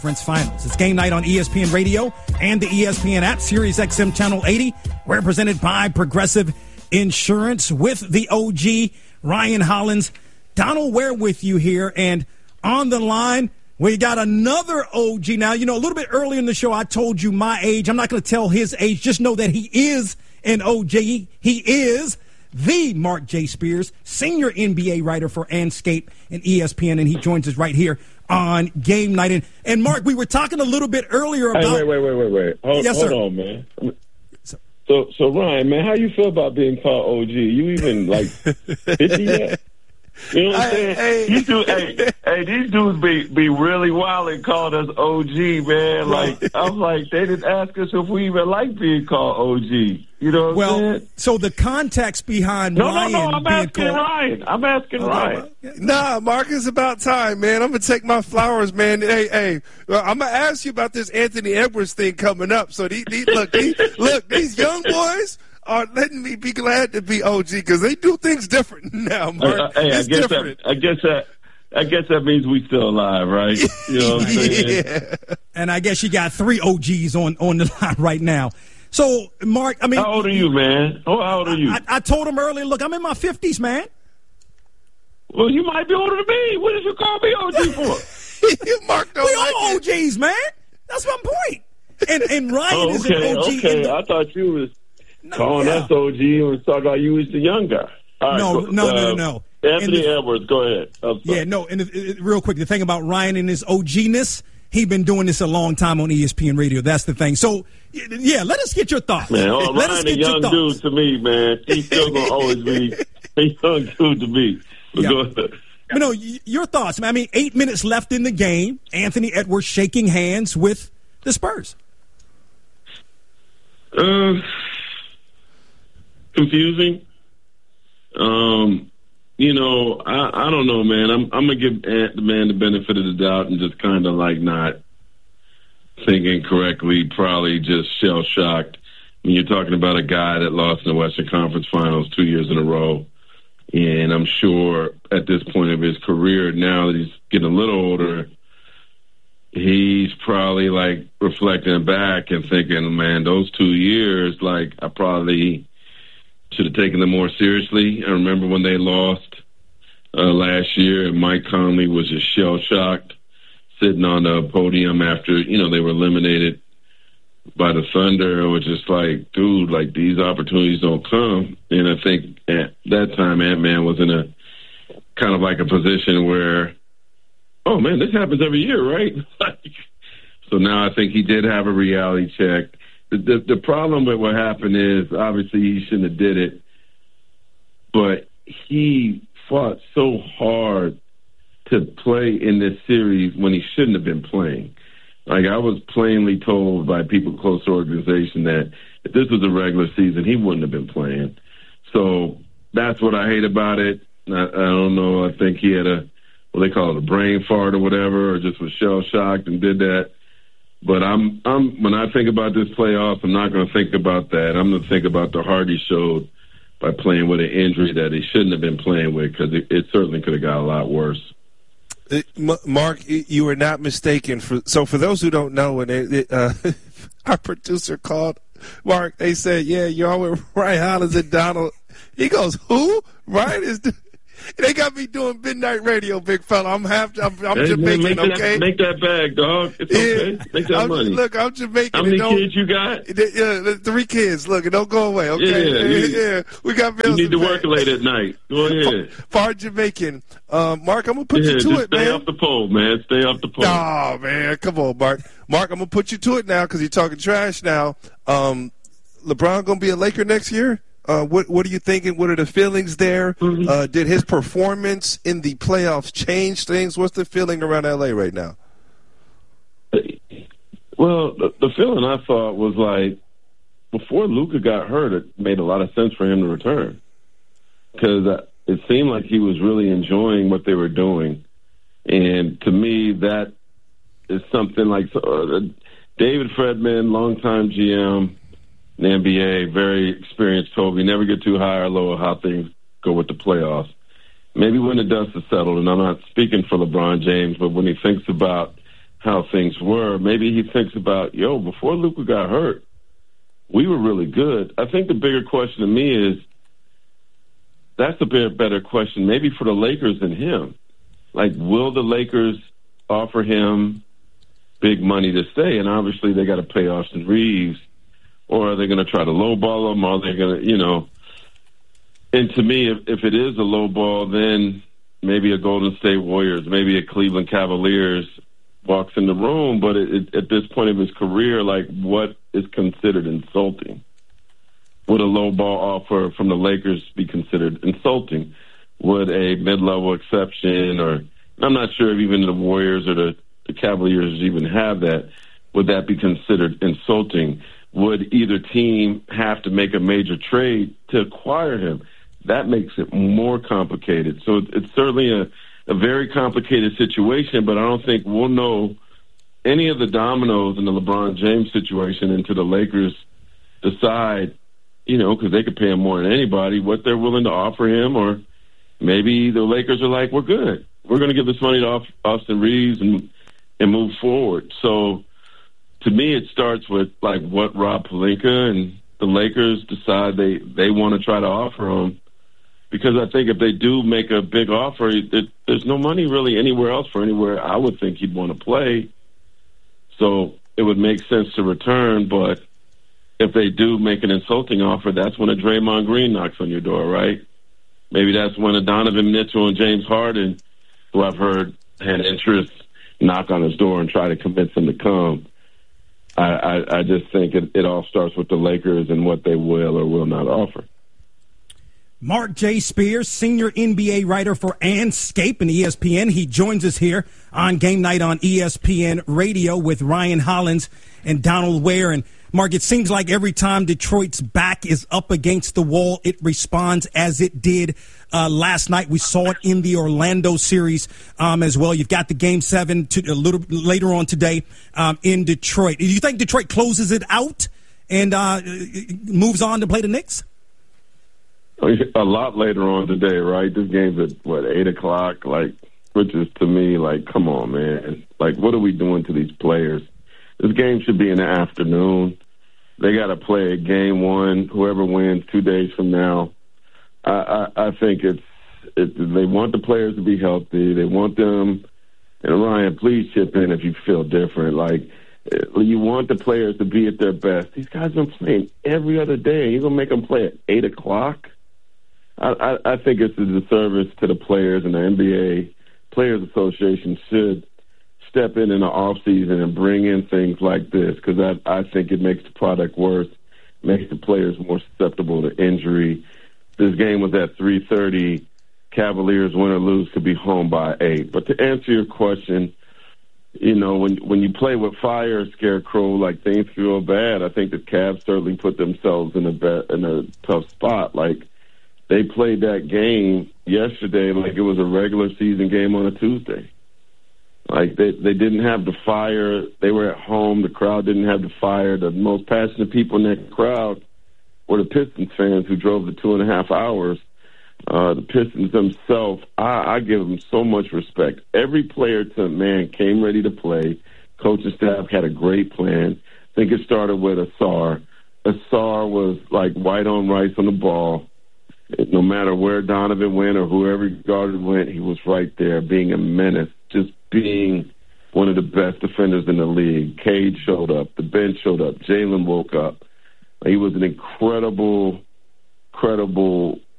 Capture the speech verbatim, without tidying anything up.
Conference Finals. It's game night on E S P N Radio and the E S P N app, Sirius X M Channel eighty. We're presented by Progressive Insurance with the O G, Ryan Hollins. Donald Ware with you here, and on the line, we got another O G. Now, you know, a little bit earlier in the show, I told you my age. I'm not going to tell his age. Just know that he is an O G. He is the Mark J. Spears, senior N B A writer for Anscape and E S P N, and he joins us right here on game night. And, and Mark, we were talking a little bit earlier about. Hey, wait, wait, wait, wait, wait. Hold, yes, hold sir. on, man. So, so Ryan, man, how you feel about being called O G? You even like fifty yet? You know what I'm saying? Hey, These dudes, hey, hey, these dudes be be really wild and called us O G, man. Like I was like, they didn't ask us if we even like being called O G. You know what well, I'm saying? So the context behind No, Ryan no, no. I'm being asking called, Ryan. I'm asking Okay, Ryan. well, Nah, Mark, it's about time, man. I'm going to take my flowers, man. Hey, hey, well, I'm going to ask you about this Anthony Edwards thing coming up. So, these, these, look, these, look, these young boys are letting me be glad to be O G because they do things different now, Mark. Uh, hey, it's I guess different. that, I guess that. I guess that means we still alive, right? You know what I'm saying? Yeah. and I guess you got three O Gs on, on the line right now. So, Mark, I mean. How old are you, man? How, how old are you? I, I told him earlier, look, I'm in my fifties, man. Well, you might be older than me. What did you call me O G for? Mark don't We like all it. O Gs, man. That's my point. And, and Ryan Oh, is an okay, O G. okay. in the- I thought you was No, calling yeah. us O G and was talking about you was the young guy. All right, No, go- no, no, uh, no. Anthony And the- Edwards, go ahead. I'm sorry. Yeah, no, and it, it, real quick, the thing about Ryan and his O G-ness, he been doing this a long time on E S P N Radio. That's the thing. So, y- yeah, let us get your thoughts. Man, oh, let us Ryan, get a your young thoughts. dude to me, man. He's still going to always be a young dude to me. But Yeah. go ahead. But no, y- your thoughts. I mean, eight minutes left in the game. Anthony Edwards shaking hands with the Spurs. Uh, confusing. Um, you know, I, I don't know, man. I'm I'm gonna give Ant the man the benefit of the doubt and just kind of like not thinking correctly. Probably just shell shocked. I mean, you're talking about a guy that lost in the Western Conference Finals two years in a row, and I'm sure at this point of his career, now that he's getting a little older, he's probably like reflecting back and thinking, man, those two years, like I probably should have taken them more seriously. I remember when they lost uh, last year, and Mike Conley was just shell shocked, sitting on the podium after you know they were eliminated by the Thunder. It was just like, dude, like these opportunities don't come. And I think at that time, Ant-Man was in a kind of like a position where, oh man, this happens every year, right? So now I think he did have a reality check. The, the the problem with what happened is obviously he shouldn't have did it, but he fought so hard to play in this series when he shouldn't have been playing. Like I was plainly told by people close to the organization that if this was a regular season, he wouldn't have been playing. So that's what I hate about it. I, I don't know. I think he had a, what they call it, a brain fart or whatever, or just was shell shocked and did that. But I'm, I'm, when I think about this playoffs, I'm not going to think about that. I'm going to think about the heart he showed by playing with an injury that he shouldn't have been playing with, because it, it certainly could have got a lot worse. Uh, M- Mark, you were not mistaken. For so, for those who don't know, and it, it, uh, our producer called Mark. They said, "Yeah, you're on with Ryan Hollins and Donald." He goes, "Who? Ryan is." The- They got me doing midnight radio, big fella. I'm half. I'm, I'm Hey, Jamaican, man, make okay? That, make that bag, dog. It's okay. Yeah. Make that I'm, money. Look, I'm Jamaican. How many and don't- kids you got? Yeah, the three kids. Look, it don't go away, okay? Yeah, you- yeah. We got You bills need to pay. work late at night. Go ahead. Part Jamaican. Um, Mark, I'm gonna put Yeah, you to just it, stay man. off the pole, man. Stay off the pole. Oh man, come on, Mark. Mark, I'm gonna put you to it now because you're talking trash now. Um, LeBron gonna be a Laker next year? Uh, what What are you thinking? What are the feelings there? Mm-hmm. Uh, did his performance in the playoffs change things? What's the feeling around L A right now? Well, the, the feeling I thought was like before Luka got hurt, it made a lot of sense for him to return because uh, it seemed like he was really enjoying what they were doing, and to me, that is something like uh, David Fredman, longtime G M. The N B A, very experienced, told me never get too high or low of how things go with the playoffs. Maybe when the dust is settled, and I'm not speaking for LeBron James, but when he thinks about how things were. Maybe he thinks about, yo, before Luka got hurt, we were really good. I think the bigger question to me is, that's a bit better question maybe for the Lakers than him. Like, will the Lakers offer him big money to stay? And obviously they got to pay Austin Reeves. Or are they going to try to lowball him? Or are they going to, you know? And to me, if, if it is a lowball, then maybe a Golden State Warriors, maybe a Cleveland Cavaliers walks in the room. But it, it, at this point of his career, like, what is considered insulting? Would a lowball offer from the Lakers be considered insulting? Would a mid-level exception, or I'm not sure if even the Warriors or the, the Cavaliers even have that, would that be considered insulting? Would either team have to make a major trade to acquire him? That makes it more complicated. So it's certainly a, a very complicated situation, but I don't think we'll know any of the dominoes in the LeBron James situation until the Lakers decide, you know, because they could pay him more than anybody, what they're willing to offer him. Or maybe the Lakers are like, we're good. We're going to give this money to Austin Reeves and, and move forward. So, to me, it starts with, like, what Rob Pelinka and the Lakers decide they, they want to try to offer him. Because I think if they do make a big offer, it, there's no money really anywhere else for anywhere I would think he'd want to play. So it would make sense to return. But if they do make an insulting offer, that's when a Draymond Green knocks on your door, right? Maybe that's when a Donovan Mitchell and James Harden, who I've heard had interest, knock on his door and try to convince him to come. I, I, I just think it, it all starts with the Lakers and what they will or will not offer. Mark J. Spears, senior N B A writer for Anscape and E S P N. He joins us here on Game Night on E S P N Radio with Ryan Hollins and Donald Ware. And Mark, it seems like every time Detroit's back is up against the wall, it responds as it did uh, last night. We saw it in the Orlando series um, as well. You've got the game seven to, a little later on today um, in Detroit. Do you think Detroit closes it out and uh, moves on to play the Knicks? A lot later on today, right? This game's at, what, eight o'clock? Like, which is, to me, like, come on, man. Like, what are we doing to these players? This game should be in the afternoon. They got to play a game one. Whoever wins two days from now. I, I, I think it's it, they want the players to be healthy. They want them. And Ryan, please chip in if you feel different. Like, you want the players to be at their best. These guys have been playing every other day. You're gonna make them play at eight o'clock? I, I, I think it's a disservice to the players, and the N B A Players Association should step in in the off season and bring in things like this, because I, I think it makes the product worse, makes the players more susceptible to injury. This game was at three thirty. Cavaliers, win or lose, could be home by eight. But to answer your question, you know, when when you play with fire, Scarecrow, like, things can go bad. I think the Cavs certainly put themselves in a be- in a tough spot. Like, they played that game yesterday like it was a regular season game on a Tuesday. Like, they they didn't have the fire. They were at home. The crowd didn't have the fire. The most passionate people in that crowd were the Pistons fans who drove the two and a half hours. Uh, the Pistons themselves, I, I give them so much respect. Every player to man came ready to play. Coaching staff had a great plan. I think it started with Asar. Asar was like white on rice on the ball. No matter where Donovan went or whoever guarded went, he was right there, being a menace, just being one of the best defenders in the league. Cade showed up. The bench showed up. Jalen woke up. He was an incredible, credible